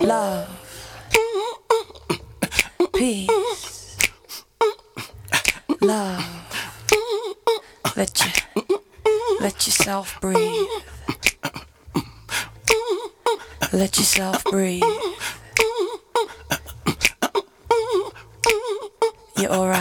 love, peace, love. Let yourself breathe. Let yourself breathe. You're alright.